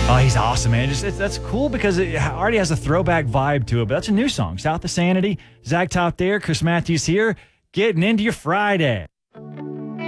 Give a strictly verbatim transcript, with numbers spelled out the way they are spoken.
Oh, he's awesome, man. Just, it's, that's cool because it already has a throwback vibe to it. But that's a new song. South of Sanity. Zach Top there. Chris Matthews here. Getting into your Friday.